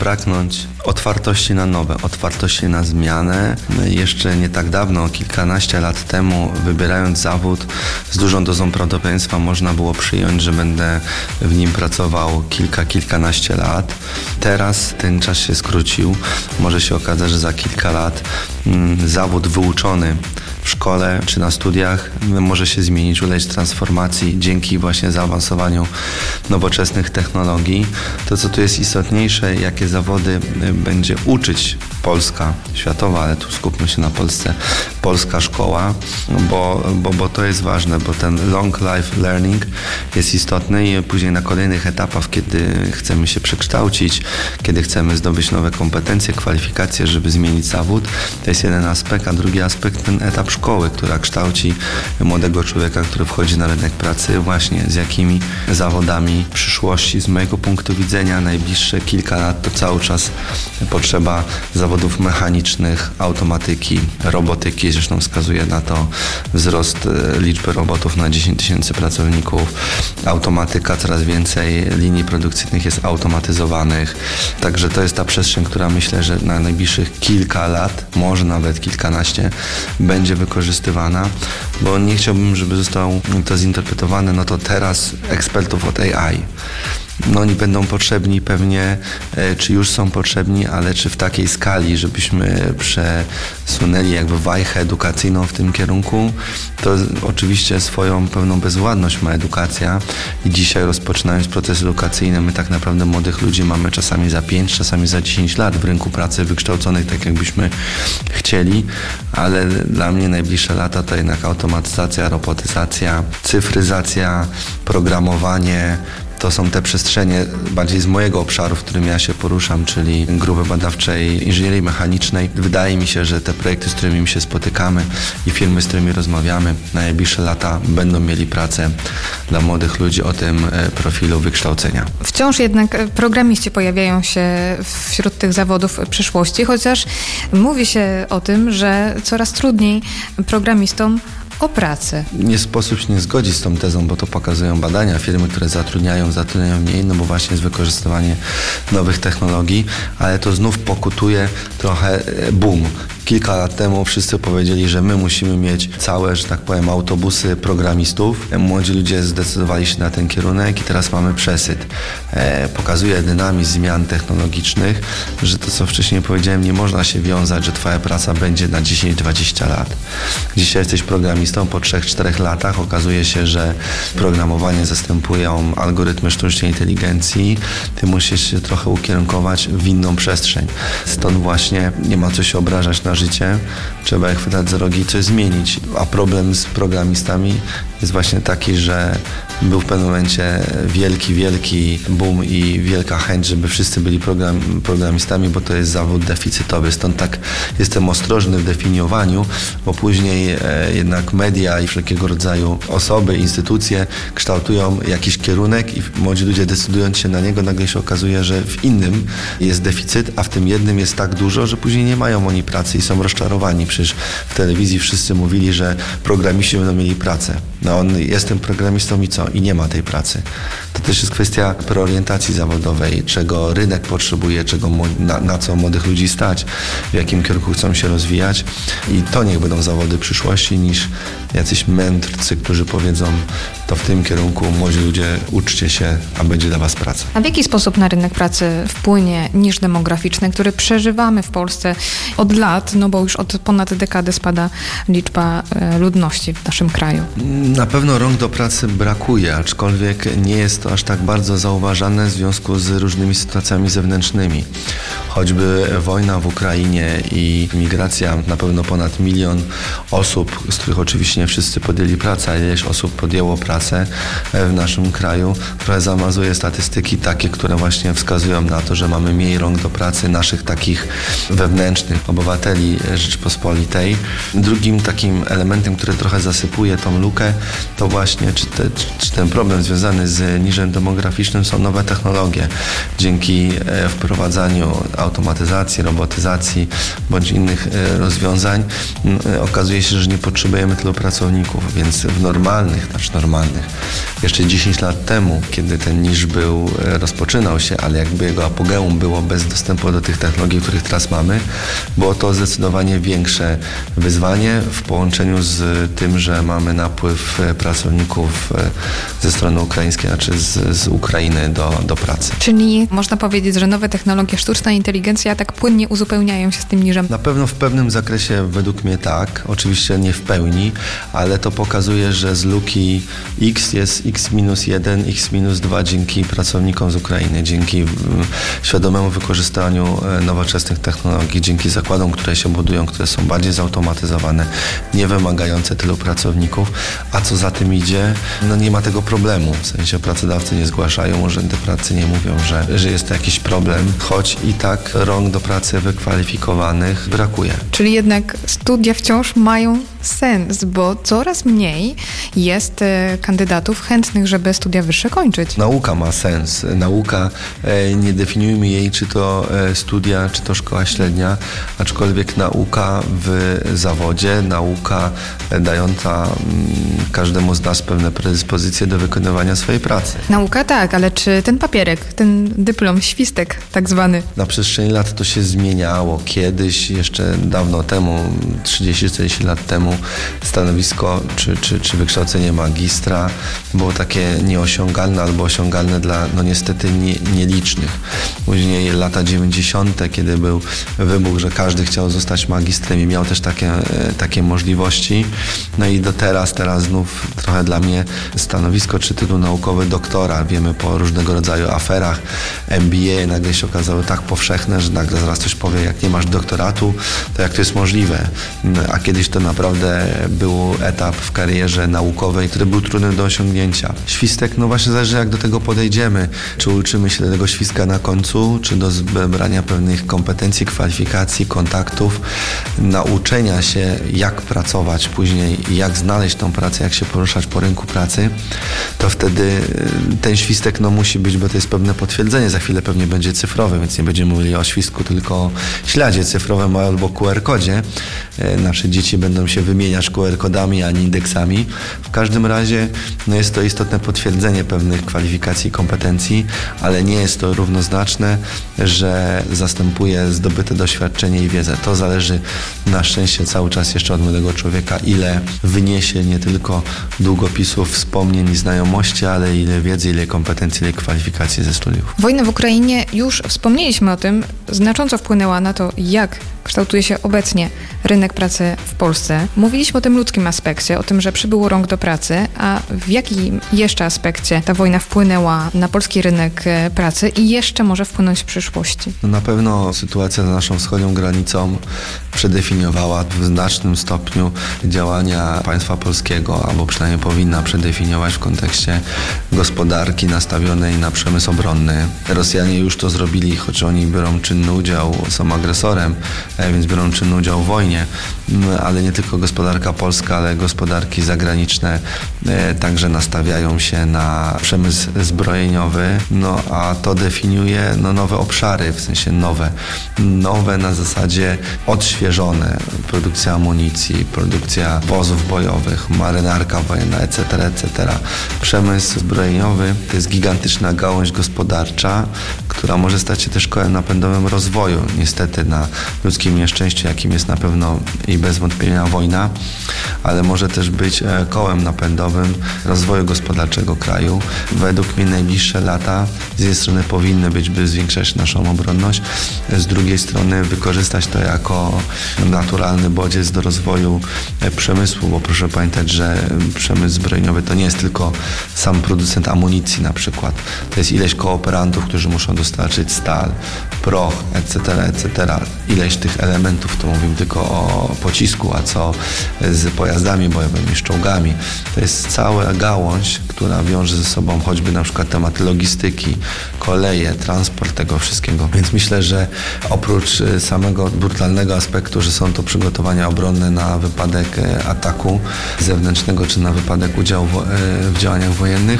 pragnąć otwartości na nowe, otwartości na zmianę. Jeszcze nie tak dawno, kilkanaście lat temu, wybierając zawód, z dużą dozą prawdopodobieństwa można było przyjąć, że będę w nim pracował kilkanaście lat. Teraz ten czas się skrócił. Może się okazać, że za kilka lat zawód wyuczony w szkole czy na studiach może się zmienić, ulec transformacji dzięki właśnie zaawansowaniu nowoczesnych technologii. To, co tu jest istotniejsze, jakie zawody będzie uczyć Polska, światowa, ale tu skupmy się na Polsce, polska szkoła, bo to jest ważne, bo ten long life learning jest istotny i później na kolejnych etapach, kiedy chcemy się przekształcić, kiedy chcemy zdobyć nowe kompetencje, kwalifikacje, żeby zmienić zawód, to jest jeden aspekt, a drugi aspekt ten etap szkoły, która kształci młodego człowieka, który wchodzi na rynek pracy, właśnie z jakimi zawodami przyszłości. Z mojego punktu widzenia najbliższe kilka lat to cały czas potrzeba zawodów mechanicznych, automatyki, robotyki, zresztą wskazuje na to wzrost liczby robotów na 10 000 pracowników. Automatyka, coraz więcej linii produkcyjnych jest automatyzowanych. Także to jest ta przestrzeń, która myślę, że na najbliższych kilka lat, może nawet kilkanaście, będzie wykorzystywana, bo nie chciałbym, żeby zostało to zinterpretowane, no to teraz ekspertów od AI. No oni będą potrzebni pewnie, czy już są potrzebni, ale czy w takiej skali, żebyśmy przesunęli jakby wajchę edukacyjną w tym kierunku, to oczywiście swoją pewną bezwładność ma edukacja i dzisiaj rozpoczynając proces edukacyjny, my tak naprawdę młodych ludzi mamy czasami za 5, czasami za 10 lat w rynku pracy wykształconych tak jakbyśmy chcieli, ale dla mnie najbliższe lata to jednak automatyzacja, robotyzacja, cyfryzacja, programowanie. To są te przestrzenie bardziej z mojego obszaru, w którym ja się poruszam, czyli grupy badawczej inżynierii mechanicznej. Wydaje mi się, że te projekty, z którymi się spotykamy i firmy, z którymi rozmawiamy, na najbliższe lata będą mieli pracę dla młodych ludzi o tym profilu wykształcenia. Wciąż jednak programiści pojawiają się wśród tych zawodów przyszłości, chociaż mówi się o tym, że coraz trudniej programistom o pracę. Nie sposób się nie zgodzić z tą tezą, bo to pokazują badania. Firmy, które zatrudniają mniej, no bo właśnie jest wykorzystywanie nowych technologii, ale to znów pokutuje trochę boom. Kilka lat temu wszyscy powiedzieli, że my musimy mieć całe, że tak powiem, autobusy programistów. Młodzi ludzie zdecydowali się na ten kierunek i teraz mamy przesyt. Pokazuje dynamizm zmian technologicznych, że to, co wcześniej powiedziałem, nie można się wiązać, że twoja praca będzie na 10-20 lat. Dzisiaj jesteś programistą, po 3-4 latach okazuje się, że programowanie zastępują algorytmy sztucznej inteligencji. Ty musisz się trochę ukierunkować w inną przestrzeń. Stąd właśnie nie ma co się obrażać na życie, trzeba je chwytać za rogi i coś zmienić. A problem z programistami jest właśnie taki, że był w pewnym momencie wielki boom i wielka chęć, żeby wszyscy byli programistami, bo to jest zawód deficytowy. Stąd tak jestem ostrożny w definiowaniu, bo później jednak media i wszelkiego rodzaju osoby, instytucje kształtują jakiś kierunek i młodzi ludzie, decydując się na niego, nagle się okazuje, że w innym jest deficyt, a w tym jednym jest tak dużo, że później nie mają oni pracy i są rozczarowani. Przecież w telewizji wszyscy mówili, że programiści będą mieli pracę. No jestem programistą i co? I nie ma tej pracy. To też jest kwestia preorientacji zawodowej, czego rynek potrzebuje, na co młodych ludzi stać, w jakim kierunku chcą się rozwijać i to niech będą zawody przyszłości niż jacyś mędrcy, którzy powiedzą, to w tym kierunku młodzi ludzie uczcie się, a będzie dla was praca. A w jaki sposób na rynek pracy wpłynie niż demograficzny, który przeżywamy w Polsce od lat, no bo już od ponad dekady spada liczba ludności w naszym kraju? Na pewno rąk do pracy brakuje, aczkolwiek nie jest to aż tak bardzo zauważane w związku z różnymi sytuacjami zewnętrznymi. Choćby wojna w Ukrainie i migracja, na pewno ponad 1 milion osób, z których oczywiście nie wszyscy podjęli pracę, a ileś osób podjęło pracę w naszym kraju, trochę zamazuje statystyki takie, które właśnie wskazują na to, że mamy mniej rąk do pracy naszych takich wewnętrznych obywateli Rzeczypospolitej. Drugim takim elementem, który trochę zasypuje tą lukę, to właśnie, czy ten problem związany z niżem demograficznym są nowe technologie. Dzięki wprowadzaniu automatyzacji, robotyzacji bądź innych rozwiązań, okazuje się, że nie potrzebujemy tylu pracowników, więc w normalnych, jeszcze 10 lat temu, kiedy ten nisz rozpoczynał się, ale jakby jego apogeum było bez dostępu do tych technologii, których teraz mamy, było to zdecydowanie większe wyzwanie w połączeniu z tym, że mamy napływ pracowników ze strony ukraińskiej, znaczy z Ukrainy do pracy. Czyli można powiedzieć, że nowe technologie, sztuczna inteligencja tak płynnie uzupełniają się z tym niżem? Na pewno w pewnym zakresie według mnie tak, oczywiście nie w pełni, ale to pokazuje, że z luki X jest X-1, X-2 dzięki pracownikom z Ukrainy, dzięki świadomemu wykorzystaniu nowoczesnych technologii, dzięki zakładom, które się budują, które są bardziej zautomatyzowane, nie wymagające tylu pracowników, a co za tym idzie, nie ma tego problemu, w sensie pracodawcy nie zgłaszają, urzędy pracy nie mówią, że jest to jakiś problem, choć i tak rąk do pracy wykwalifikowanych brakuje. Czyli jednak studia wciąż mają sens, bo coraz mniej jest kandydatów chętnych, żeby studia wyższe kończyć. Nauka ma sens. Nauka, nie definiujmy jej, czy to studia, czy to szkoła średnia, aczkolwiek nauka w zawodzie, nauka dająca każdemu z nas pewne predyspozycje do wykonywania swojej pracy. Nauka tak, ale czy ten papierek, ten dyplom, świstek tak zwany? Na przestrzeni lat to się zmieniało. Kiedyś, jeszcze dawno temu, 30-40 lat temu, stanowisko czy wykształcenie magistra było takie nieosiągalne albo osiągalne dla niestety nielicznych. Później lata 90., kiedy był wybuch, że każdy chciał zostać magistrem i miał też takie możliwości. No i do teraz znów trochę dla mnie stanowisko czy tytuł naukowy doktora. Wiemy po różnego rodzaju aferach MBA nagle się okazały tak powszechne, że nagle zaraz ktoś powie, jak nie masz doktoratu, to jak to jest możliwe? A kiedyś to naprawdę był etap w karierze naukowej, który był trudny do osiągnięcia. Świstek, właśnie zależy jak do tego podejdziemy. Czy uczymy się do tego świstka na końcu, czy do zebrania pewnych kompetencji, kwalifikacji, kontaktów, nauczenia się jak pracować później i jak znaleźć tą pracę, jak się poruszać po rynku pracy, to wtedy ten świstek musi być, bo to jest pewne potwierdzenie. Za chwilę pewnie będzie cyfrowy, więc nie będziemy mówili o świstku, tylko o śladzie cyfrowym albo QR-kodzie. Nasze dzieci będą się wymieniać QR-kodami, a nie indeksami. W każdym razie jest to istotne potwierdzenie pewnych kwalifikacji i kompetencji, ale nie jest to równoznaczne, że zastępuje zdobyte doświadczenie i wiedzę. To zależy na szczęście cały czas jeszcze od młodego człowieka, ile wyniesie nie tylko długopisów, wspomnień i znajomości, ale ile wiedzy, ile kompetencji, ile kwalifikacji ze studiów. Wojna w Ukrainie, już wspomnieliśmy o tym, znacząco wpłynęła na to, jak kształtuje się obecnie rynek pracy w Polsce. Mówiliśmy o tym ludzkim aspekcie, o tym, że przybyło rąk do pracy, a w jakim jeszcze aspekcie ta wojna wpłynęła na polski rynek pracy i jeszcze może wpłynąć w przyszłości? Na pewno sytuacja za naszą wschodnią granicą przedefiniowała w znacznym stopniu działania państwa polskiego, albo przynajmniej powinna przedefiniować w kontekście gospodarki nastawionej na przemysł obronny. Rosjanie już to zrobili, choć oni biorą czynny udział, są agresorem, więc biorą czynny udział w wojnie, ale nie tylko gospodarka polska, ale gospodarki zagraniczne także nastawiają się na przemysł zbrojeniowy, a to definiuje nowe obszary, w sensie nowe na zasadzie odświeżone, produkcja amunicji, produkcja wozów bojowych, marynarka wojenna, etc., etc. Przemysł zbrojeniowy to jest gigantyczna gałąź gospodarcza, która może stać się też kołem napędowym rozwoju, niestety na ludzkim nieszczęściu, jakim jest na pewno i bez wątpienia wojna, ale może też być kołem napędowym rozwoju gospodarczego kraju. Według mnie najbliższe lata z jednej strony powinny być, by zwiększać naszą obronność, z drugiej strony wykorzystać to jako naturalny bodziec do rozwoju przemysłu, bo proszę pamiętać, że przemysł zbrojeniowy to nie jest tylko sam producent amunicji na przykład. To jest ileś kooperantów, którzy muszą dostarczyć stal, proch, etc., etc. Ileś tych elementów, to mówimy tylko o pocisku, a co z pojazdami bojowymi, z czołgami. To jest cała gałąź, która wiąże ze sobą choćby na przykład tematy logistyki, koleje, transport tego wszystkiego. Więc myślę, że oprócz samego brutalnego aspektu, że są to przygotowania obronne na wypadek ataku zewnętrznego, czy na wypadek udziału w działaniach wojennych,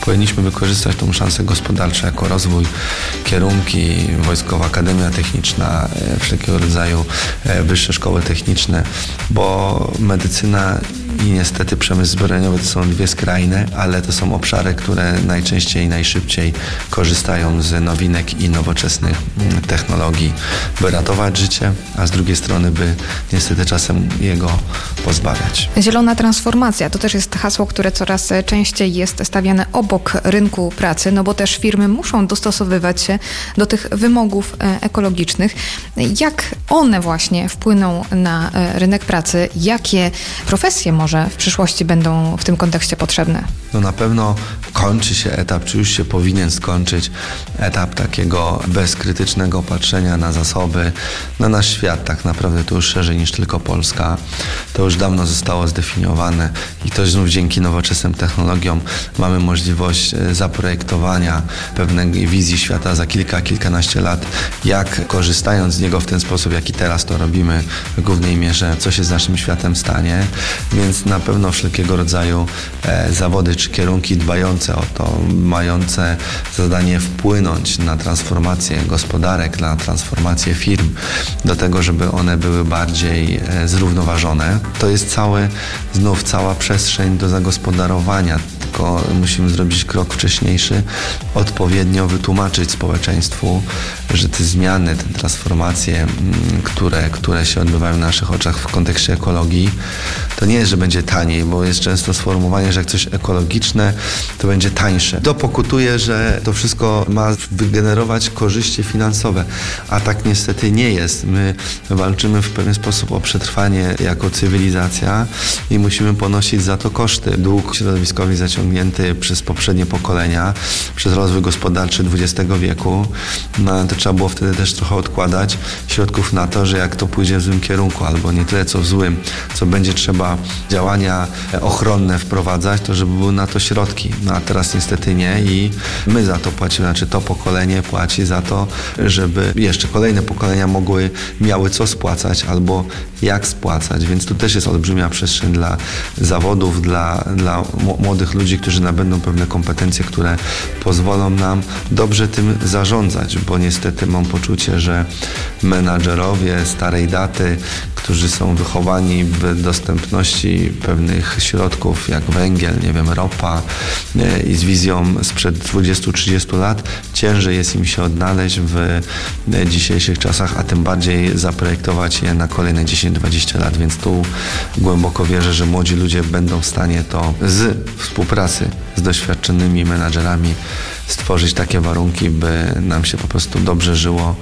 powinniśmy wykorzystać tą szansę gospodarczą jako rozwój, kierunki, Wojskowa Akademia Techniczna, wszelkiego rodzaju wyższe szkoły techniczne, bo medycyna i niestety przemysł zbrojeniowy to są dwie skrajne, ale to są obszary, które najczęściej i najszybciej korzystają z nowinek i nowoczesnych technologii, by ratować życie, a z drugiej strony, by niestety czasem jego pozbawiać. Zielona transformacja to też jest hasło, które coraz częściej jest stawiane obok rynku pracy, no bo też firmy muszą dostosowywać się do tych wymogów ekologicznych. Jak one właśnie wpłyną na rynek pracy? Jakie profesje może w przyszłości będą w tym kontekście potrzebne? No na pewno kończy się etap, czy już się powinien skończyć etap takiego bezkrytycznego patrzenia na zasoby, na nasz świat tak naprawdę, to już szerzej niż tylko Polska. To już dawno zostało zdefiniowane i to znów dzięki nowoczesnym technologiom mamy możliwość zaprojektowania pewnej wizji świata za kilkanaście lat, jak korzystając z niego w ten sposób, jaki teraz to robimy w głównej mierze, co się z naszym światem stanie, więc na pewno wszelkiego rodzaju zawody czy kierunki dbające o to, mające zadanie wpłynąć na transformację gospodarek, na transformację firm, do tego, żeby one były bardziej zrównoważone. To jest cała przestrzeń do zagospodarowania, tylko musimy zrobić krok wcześniejszy, odpowiednio wytłumaczyć społeczeństwu, że te zmiany, te transformacje, które się odbywają na naszych oczach w kontekście ekologii, to nie jest, że będzie taniej, bo jest często sformułowanie, że jak coś ekologiczne, to będzie tańsze. To pokutuje, że to wszystko ma wygenerować korzyści finansowe, a tak niestety nie jest. My walczymy w pewien sposób o przetrwanie jako cywilizacja i musimy ponosić za to koszty. Dług środowiskowy zaciągnięty przez poprzednie pokolenia, przez rozwój gospodarczy XX wieku, no, to trzeba było wtedy też trochę odkładać środków na to, że jak to pójdzie w złym kierunku, albo nie tyle co w złym, co będzie trzeba działania ochronne wprowadzać, to żeby były na to środki. No a teraz niestety nie i my za to płacimy, znaczy to pokolenie płaci za to, żeby jeszcze kolejne pokolenia miały co spłacać albo jak spłacać, więc tu też jest olbrzymia przestrzeń dla zawodów, dla młodych ludzi, którzy nabędą pewne kompetencje, które pozwolą nam dobrze tym zarządzać, bo niestety mam poczucie, że menadżerowie starej daty, którzy są wychowani w dostępności pewnych środków jak węgiel, ropa i z wizją sprzed 20-30 lat, ciężej jest im się odnaleźć w dzisiejszych czasach, a tym bardziej zaprojektować je na kolejne 10-20 lat, więc tu głęboko wierzę, że młodzi ludzie będą w stanie to z współpracy z doświadczonymi menadżerami stworzyć takie warunki, by nam się po prostu dobrze żyło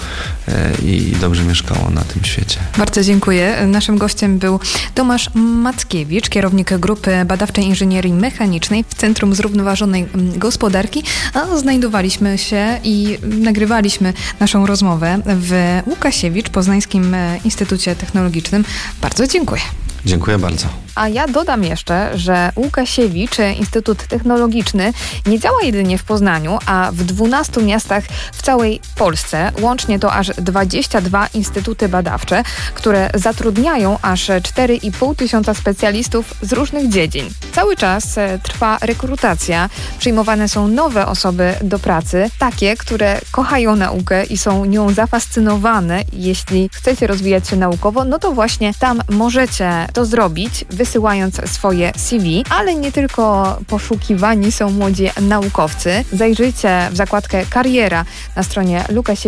i dobrze mieszkało na tym świecie. Bardzo dziękuję. Naszym gościem był Tomasz Mackiewicz, kierownik Grupy Badawczej Inżynierii Mechanicznej w Centrum Zrównoważonej Gospodarki, a znajdowaliśmy się i nagrywaliśmy naszą rozmowę w Łukasiewicz, Poznańskim Instytucie Technologicznym. Bardzo dziękuję. Dziękuję bardzo. A ja dodam jeszcze, że Łukasiewicz, Instytut Technologiczny, nie działa jedynie w Poznaniu, a w 12 miastach w całej Polsce. Łącznie to aż 22 instytuty badawcze, które zatrudniają aż 4,5 tysiąca specjalistów z różnych dziedzin. Cały czas trwa rekrutacja. Przyjmowane są nowe osoby do pracy, takie, które kochają naukę i są nią zafascynowane. Jeśli chcecie rozwijać się naukowo, no to właśnie tam możecie to zrobić, wysyłając swoje CV, ale nie tylko poszukiwani są młodzi naukowcy. Zajrzyjcie w zakładkę Kariera na stronie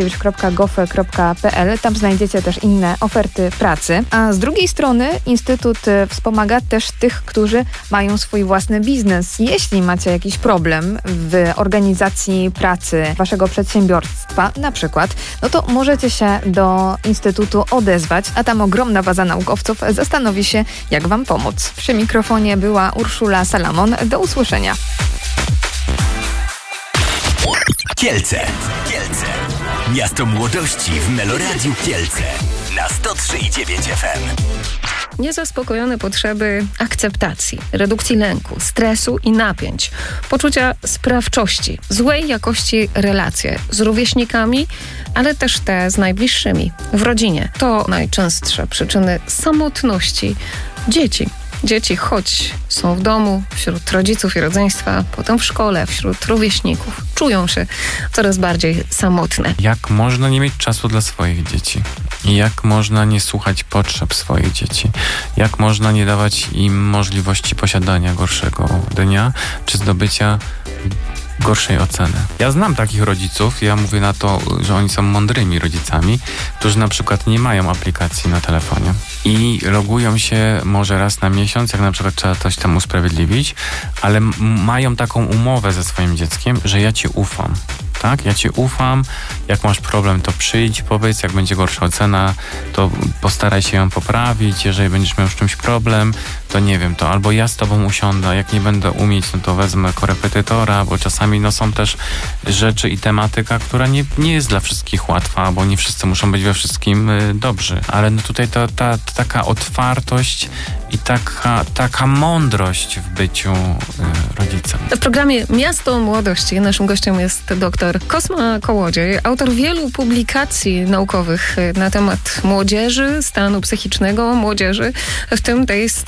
lukasiewicz.gov.pl. Tam znajdziecie też inne oferty pracy. A z drugiej strony Instytut wspomaga też tych, którzy mają swój własny biznes. Jeśli macie jakiś problem w organizacji pracy waszego przedsiębiorstwa na przykład, no to możecie się do Instytutu odezwać, a tam ogromna baza naukowców zastanowi się, jak wam pomóc. Przy mikrofonie była Urszula Salamon. Do usłyszenia. Kielce. Miasto młodości w Meloradiu Kielce na 103,9 FM. Niezaspokojone potrzeby akceptacji, redukcji lęku, stresu i napięć, poczucia sprawczości, złej jakości relacje z rówieśnikami, ale też te z najbliższymi w rodzinie. To najczęstsze przyczyny samotności dzieci. Dzieci, choć są w domu, wśród rodziców i rodzeństwa, potem w szkole, wśród rówieśników, czują się coraz bardziej samotne. Jak można nie mieć czasu dla swoich dzieci? I jak można nie słuchać potrzeb swoich dzieci? Jak można nie dawać im możliwości posiadania gorszego dnia, czy zdobycia gorszej oceny? Ja znam takich rodziców, ja mówię na to, że oni są mądrymi rodzicami, którzy na przykład nie mają aplikacji na telefonie i logują się może raz na miesiąc, jak na przykład trzeba coś tam usprawiedliwić, ale mają taką umowę ze swoim dzieckiem, że ja ci ufam. Tak? Ja ci ufam, jak masz problem, to przyjdź, powiedz, jak będzie gorsza ocena, to postaraj się ją poprawić, jeżeli będziesz miał z czymś problem, to nie wiem, to albo ja z tobą usiądę, jak nie będę umieć, no to wezmę korepetytora, bo czasami są też rzeczy i tematyka, która nie jest dla wszystkich łatwa, bo nie wszyscy muszą być we wszystkim dobrzy, ale no tutaj ta taka otwartość i taka mądrość w byciu rodzicem. W programie Miasto Młodości naszym gościem jest dr Kosma Kołodziej, autor wielu publikacji naukowych na temat młodzieży, stanu psychicznego młodzieży, w tym tej z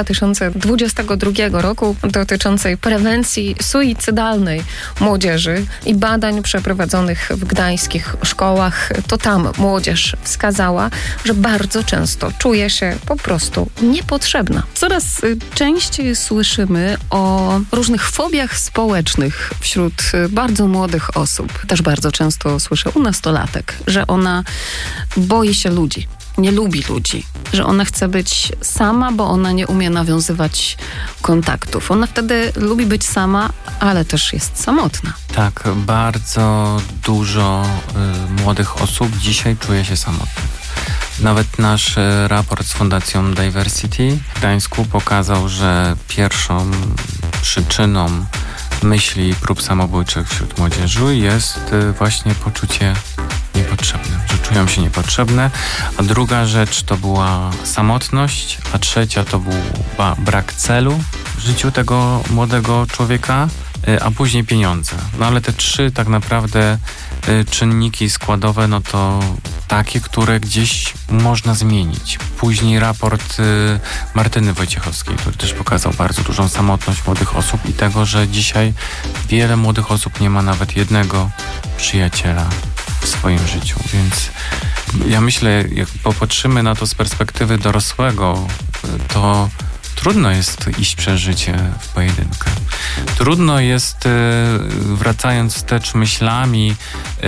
2022 roku dotyczącej prewencji suicydalnej młodzieży i badań przeprowadzonych w gdańskich szkołach. To tam młodzież wskazała, że bardzo często czuje się po prostu niepotrzebna. Coraz częściej słyszymy o różnych fobiach społecznych wśród bardzo młodych osób. Też bardzo często słyszę u nastolatek, że ona boi się ludzi, nie lubi ludzi, że ona chce być sama, bo ona nie umie nawiązywać kontaktów. Ona wtedy lubi być sama, ale też jest samotna. Tak, bardzo dużo młodych osób dzisiaj czuje się samotnych. Nawet nasz raport z Fundacją Diversity w Gdańsku pokazał, że pierwszą przyczyną myśli i prób samobójczych wśród młodzieży jest właśnie poczucie niepotrzebne, że czują się niepotrzebne, a druga rzecz to była samotność, a trzecia to był brak celu w życiu tego młodego człowieka, a później pieniądze. No ale te trzy tak naprawdę czynniki składowe, no to takie, które gdzieś można zmienić. Później raport Martyny Wojciechowskiej, który też pokazał bardzo dużą samotność młodych osób i tego, że dzisiaj wiele młodych osób nie ma nawet jednego przyjaciela w swoim życiu, więc ja myślę, jak popatrzymy na to z perspektywy dorosłego, to trudno jest iść przez życie w pojedynkę. Trudno jest, wracając wstecz myślami,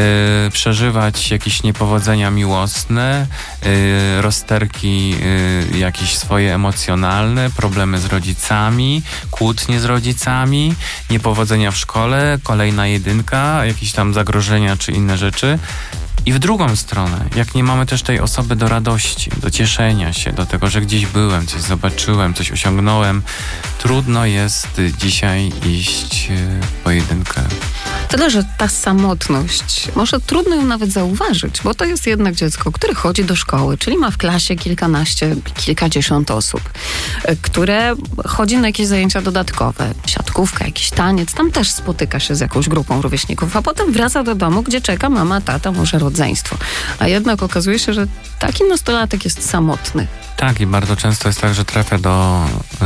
przeżywać jakieś niepowodzenia miłosne, rozterki jakieś swoje emocjonalne, problemy z rodzicami, kłótnie z rodzicami, niepowodzenia w szkole, kolejna jedynka, jakieś tam zagrożenia czy inne rzeczy. I w drugą stronę, jak nie mamy też tej osoby do radości, do cieszenia się, do tego, że gdzieś byłem, coś zobaczyłem, coś osiągnąłem, trudno jest dzisiaj iść w pojedynkę. Tyle, że ta samotność, może trudno ją nawet zauważyć, bo to jest jednak dziecko, które chodzi do szkoły, czyli ma w klasie kilkanaście, kilkadziesiąt osób, które chodzi na jakieś zajęcia dodatkowe, siatkówka, jakiś taniec, tam też spotyka się z jakąś grupą rówieśników, a potem wraca do domu, gdzie czeka mama, tata, może rodzeństwo. A jednak okazuje się, że taki nastolatek jest samotny. Tak, i bardzo często jest tak, że trafia do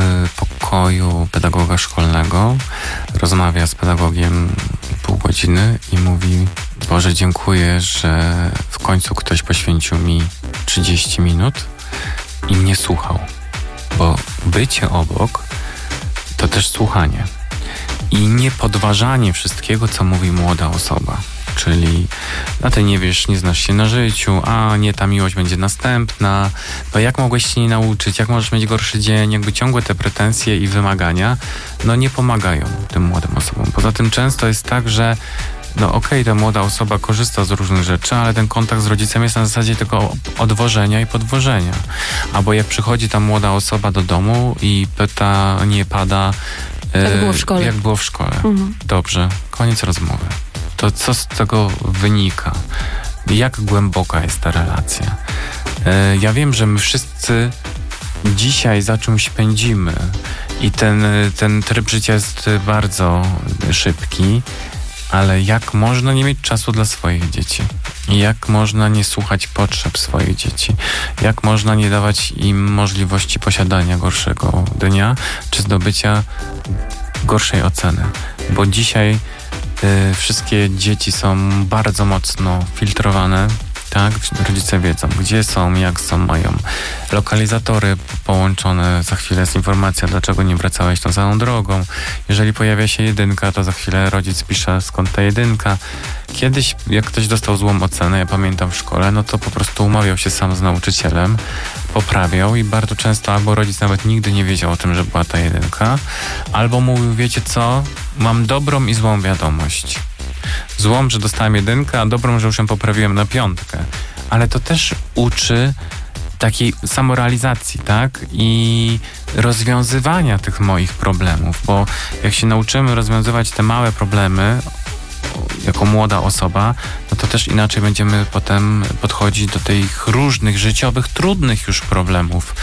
pokoju pedagoga szkolnego, rozmawia z pedagogiem pół godziny i mówi: Boże, dziękuję, że w końcu ktoś poświęcił mi 30 minut i mnie słuchał. Bo bycie obok to też słuchanie. I nie podważanie wszystkiego, co mówi młoda osoba. Czyli, a ty nie wiesz, nie znasz się na życiu, a nie, ta miłość będzie następna, bo jak mogłeś się nie nauczyć, jak możesz mieć gorszy dzień, jakby ciągłe te pretensje i wymagania, no nie pomagają tym młodym osobom. Poza tym często jest tak, że no okej, ta młoda osoba korzysta z różnych rzeczy, ale ten kontakt z rodzicem jest na zasadzie tylko odwożenia i podwożenia. Albo jak przychodzi ta młoda osoba do domu i pytanie pada, jak było w szkole. Jak było w szkole. Mhm. Dobrze, koniec rozmowy. To co z tego wynika? Jak głęboka jest ta relacja? Ja wiem, że my wszyscy dzisiaj za czymś pędzimy i ten tryb życia jest bardzo szybki, ale jak można nie mieć czasu dla swoich dzieci? Jak można nie słuchać potrzeb swoich dzieci? Jak można nie dawać im możliwości posiadania gorszego dnia, czy zdobycia gorszej oceny? Bo dzisiaj wszystkie dzieci są bardzo mocno filtrowane. Tak, rodzice wiedzą, gdzie są, jak są, mają lokalizatory połączone. Za chwilę jest informacja, dlaczego nie wracałeś tą samą drogą. Jeżeli pojawia się 1, to za chwilę rodzic pisze, skąd ta 1. Kiedyś, jak ktoś dostał złą ocenę, ja pamiętam w szkole, no to po prostu umawiał się sam z nauczycielem, poprawiał i bardzo często albo rodzic nawet nigdy nie wiedział o tym, że była ta 1, albo mówił, wiecie co, mam dobrą i złą wiadomość. Złą, że dostałem 1, a dobrą, że już ją poprawiłem na 5. Ale to też uczy takiej samorealizacji, tak? I rozwiązywania tych moich problemów, bo jak się nauczymy rozwiązywać te małe problemy jako młoda osoba, no to też inaczej będziemy potem podchodzić do tych różnych życiowych, trudnych już problemów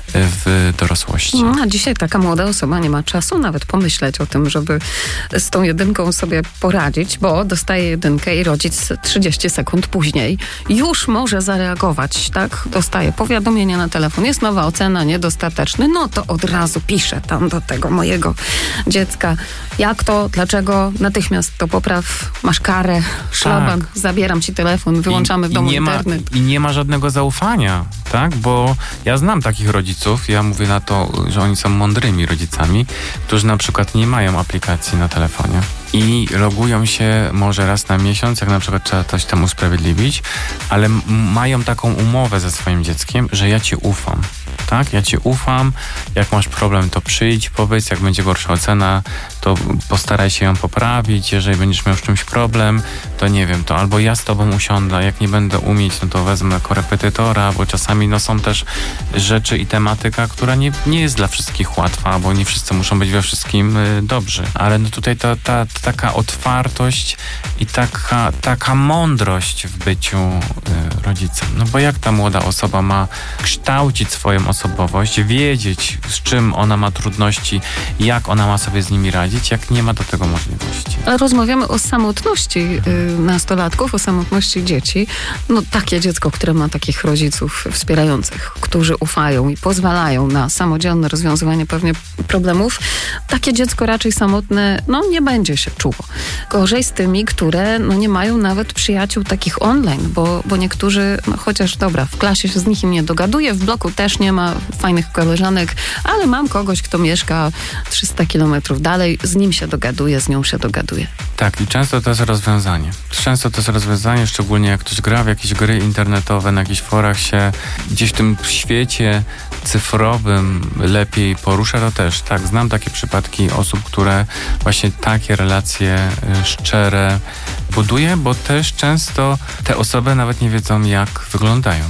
w dorosłości. No, a dzisiaj taka młoda osoba nie ma czasu nawet pomyśleć o tym, żeby z tą 1 sobie poradzić, bo dostaje 1 i rodzic 30 sekund później już może zareagować, tak? Dostaje powiadomienie na telefon, jest nowa ocena, niedostateczny, no to od razu piszę tam do tego mojego dziecka. Jak to? Dlaczego? Natychmiast to popraw, masz karę, szlaban, tak. Zabieram ci telefon, wyłączamy w domu internet. I nie ma żadnego zaufania, tak? Bo ja znam takich rodziców, ja mówię na to, że oni są mądrymi rodzicami, którzy na przykład nie mają aplikacji na telefonie i logują się może raz na miesiąc, jak na przykład trzeba coś tam usprawiedliwić, ale mają taką umowę ze swoim dzieckiem, że ja ci ufam. Tak? Ja ci ufam, jak masz problem, to przyjdź, powiedz, jak będzie gorsza ocena, to postaraj się ją poprawić, jeżeli będziesz miał z czymś problem, to nie wiem, to albo ja z tobą usiądę, jak nie będę umieć, no to wezmę korepetytora, bo czasami no, są też rzeczy i tematyka, która nie jest dla wszystkich łatwa, bo nie wszyscy muszą być we wszystkim dobrzy, ale no tutaj taka otwartość i taka mądrość w byciu rodzicem, no bo jak ta młoda osoba ma kształcić swoją osobowość, wiedzieć, z czym ona ma trudności, jak ona ma sobie z nimi radzić, jak nie ma do tego możliwości. Ale rozmawiamy o samotności nastolatków, o samotności dzieci. No takie dziecko, które ma takich rodziców wspierających, którzy ufają i pozwalają na samodzielne rozwiązywanie pewnie problemów, takie dziecko raczej samotne, no nie będzie się czuło. Gorzej z tymi, które no nie mają nawet przyjaciół takich online, bo niektórzy, no chociaż dobra, w klasie się z nikim nie dogaduje, w bloku też nie ma fajnych koleżanek, ale mam kogoś, kto mieszka 300 kilometrów dalej, z nim się dogaduje, z nią się dogaduje. Tak, i często to jest rozwiązanie. Szczególnie jak ktoś gra w jakieś gry internetowe, na jakichś forach się gdzieś w tym świecie cyfrowym lepiej porusza, to też. Tak, znam takie przypadki osób, które właśnie takie relacje szczere buduje, bo też często te osoby nawet nie wiedzą, jak wyglądają.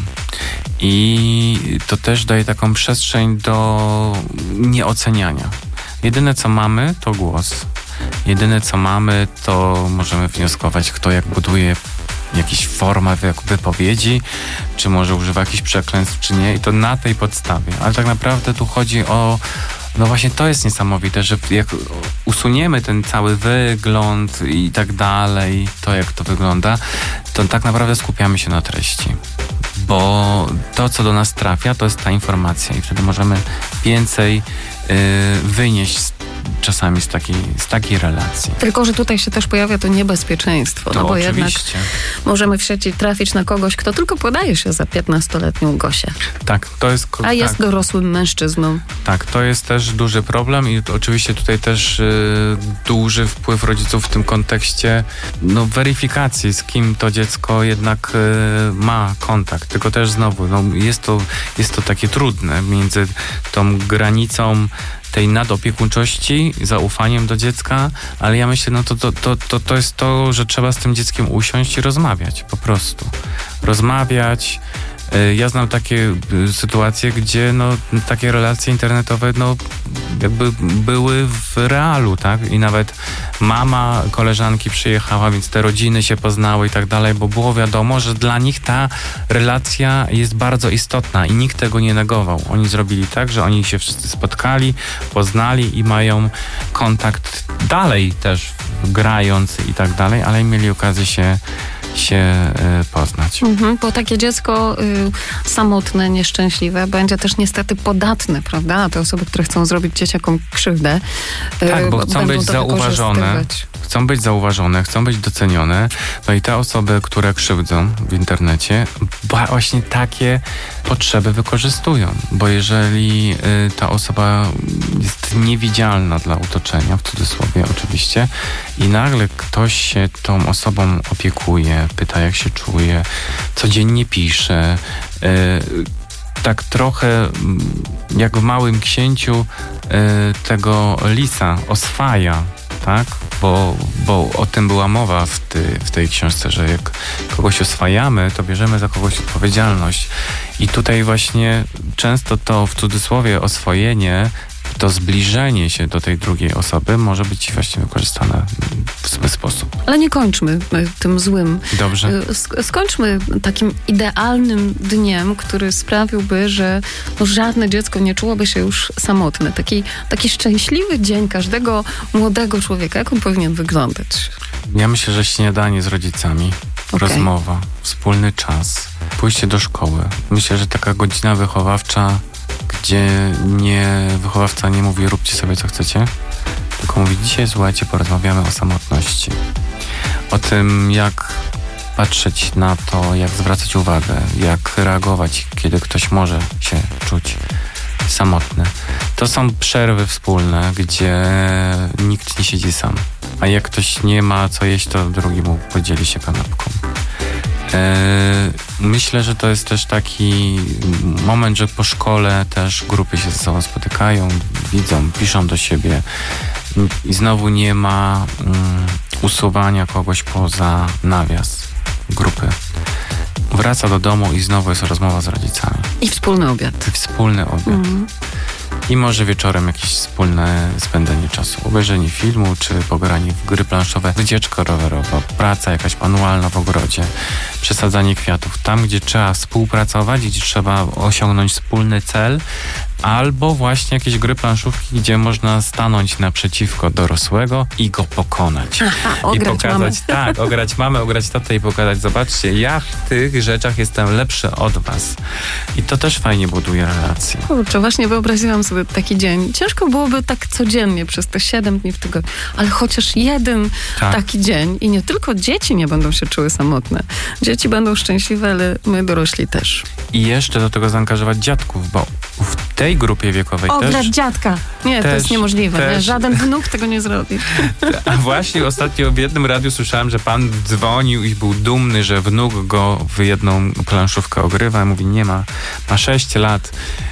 I to też daje taką przestrzeń do nieoceniania. Jedyne, co mamy, to głos. Jedyne, co mamy, to możemy wnioskować, kto jak buduje jakieś forma wypowiedzi, czy może używa jakichś przekleństw, czy nie. I to na tej podstawie. Ale tak naprawdę tu chodzi o... No właśnie to jest niesamowite, że jak usuniemy ten cały wygląd i tak dalej, to jak to wygląda, to tak naprawdę skupiamy się na treści. Bo to, co do nas trafia, to jest ta informacja i wtedy możemy więcej wynieść czasami z takiej relacji. Tylko, że tutaj się też pojawia to niebezpieczeństwo, to no bo oczywiście. Jednak możemy w sieci trafić na kogoś, kto tylko podaje się za 15-letnią Gosię. Tak, to jest... A jest dorosłym mężczyzną. Tak, to jest też duży problem i oczywiście tutaj też duży wpływ rodziców w tym kontekście weryfikacji, z kim to dziecko jednak ma kontakt. Tylko też znowu, jest to takie trudne między tą granicą tej nadopiekuńczości, zaufaniem do dziecka, ale ja myślę, to jest to, że trzeba z tym dzieckiem usiąść i rozmawiać, po prostu. Rozmawiać. Ja znam takie sytuacje, gdzie takie relacje internetowe jakby były w realu, tak? I nawet mama koleżanki przyjechała, więc te rodziny się poznały i tak dalej, bo było wiadomo, że dla nich ta relacja jest bardzo istotna i nikt tego nie negował. Oni zrobili tak, że oni się wszyscy spotkali, poznali i mają kontakt dalej też grając i tak dalej, ale mieli okazję się się poznać. Bo takie dziecko samotne, nieszczęśliwe będzie też niestety podatne, prawda? Na te osoby, które chcą zrobić dzieciakom krzywdę. Tak, bo chcą być zauważone. Chcą być zauważone, chcą być docenione. No i te osoby, które krzywdzą w internecie, właśnie takie potrzeby wykorzystują. Bo jeżeli ta osoba jest niewidzialna dla otoczenia, w cudzysłowie oczywiście, i nagle ktoś się tą osobą opiekuje, pyta jak się czuje, codziennie pisze, tak trochę jak w Małym Księciu tego lisa oswaja, tak? Bo o tym była mowa w tej książce, że jak kogoś oswajamy, to bierzemy za kogoś odpowiedzialność. I tutaj właśnie często to w cudzysłowie oswojenie, to zbliżenie się do tej drugiej osoby może być właśnie wykorzystane w zły sposób. Ale nie kończmy tym złym. Dobrze. Skończmy takim idealnym dniem, który sprawiłby, że żadne dziecko nie czułoby się już samotne. Taki szczęśliwy dzień każdego młodego człowieka. Jak on powinien wyglądać? Ja myślę, że śniadanie z rodzicami, rozmowa, wspólny czas, pójście do szkoły. Myślę, że taka godzina wychowawcza, gdzie wychowawca nie mówi róbcie sobie co chcecie, tylko mówi dzisiaj słuchajcie, porozmawiamy o samotności. O tym, jak patrzeć na to, jak zwracać uwagę, jak reagować, kiedy ktoś może się czuć samotny. To są przerwy wspólne, gdzie nikt nie siedzi sam. A jak ktoś nie ma co jeść, to drugi mu podzieli się kanapką. Myślę, że to jest też taki moment, że po szkole też grupy się ze sobą spotykają, widzą, piszą do siebie i znowu nie ma usuwania kogoś poza nawias grupy. Wraca do domu i znowu jest rozmowa z rodzicami. I wspólny obiad. I może wieczorem jakieś wspólne spędzenie czasu. Obejrzenie filmu, czy pogranie w gry planszowe, wycieczka rowerowa, praca jakaś manualna w ogrodzie, przesadzanie kwiatów. Tam, gdzie trzeba współpracować, gdzie trzeba osiągnąć wspólny cel, albo właśnie jakieś gry planszówki, gdzie można stanąć naprzeciwko dorosłego i go pokonać. I pokazać, ograć mamę, ograć tatę i pokazać, zobaczcie, ja w tych rzeczach jestem lepszy od was. I to też fajnie buduje relacje. Kurczę, właśnie wyobraziłam sobie taki dzień. Ciężko byłoby tak codziennie przez te 7 dni w tygodniu, ale chociaż jeden taki dzień i nie tylko dzieci nie będą się czuły samotne. Dzieci będą szczęśliwe, ale my dorośli też. I jeszcze do tego zaangażować dziadków, bo w tej grupie wiekowej Ograć dziadka. Nie, to jest niemożliwe. Nie? Żaden wnuk tego nie zrobi. A właśnie ostatnio w jednym radiu słyszałem, że pan dzwonił i był dumny, że wnuk go w jedną planszówkę ogrywa. Mówi, nie ma 6 lat.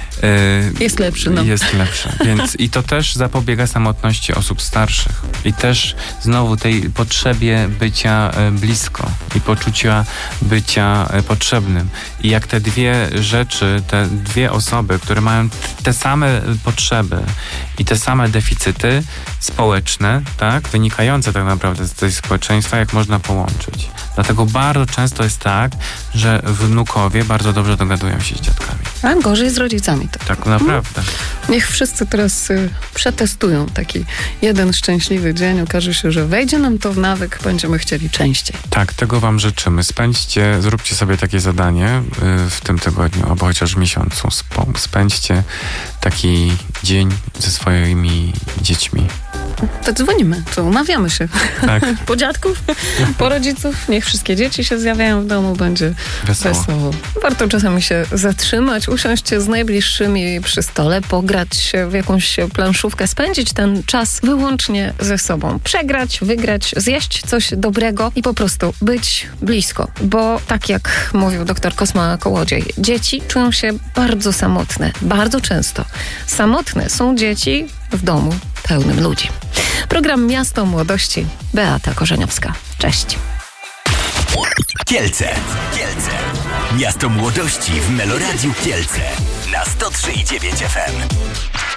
Jest lepszy, Jest lepszy. Więc i to też zapobiega samotności osób starszych. I też znowu tej potrzebie bycia blisko i poczucia bycia potrzebnym. I jak te dwie rzeczy, te dwie osoby, które mają te same potrzeby i te same deficyty społeczne, tak, wynikające tak naprawdę z tej społeczeństwa, jak można połączyć. Dlatego bardzo często jest tak, że wnukowie bardzo dobrze dogadują się z dziadkami. A gorzej z rodzicami. Tak naprawdę. Niech wszyscy teraz przetestują taki jeden szczęśliwy dzień. Okaże się, że wejdzie nam to w nawyk, będziemy chcieli częściej. Tak, tego wam życzymy. Zróbcie sobie takie zadanie w tym tygodniu, albo chociaż w miesiącu. Spędźcie taki dzień ze swoimi dziećmi. To dzwonimy, to umawiamy się. Tak. Po dziadków, po rodziców. Niech wszystkie dzieci się zjawiają w domu, będzie wesoło. Warto czasami się zatrzymać, usiąść z najbliższymi przy stole, pograć w jakąś planszówkę, spędzić ten czas wyłącznie ze sobą. Przegrać, wygrać, zjeść coś dobrego i po prostu być blisko. Bo tak jak mówił dr Kosma Kołodziej, dzieci czują się bardzo samotne, bardzo często. Samotne są dzieci w domu pełnym ludzi. Program Miasto Młodości. Beata Korzeniowska. Cześć. Kielce. Miasto Młodości w Meloradiu Kielce na 103,9 FM.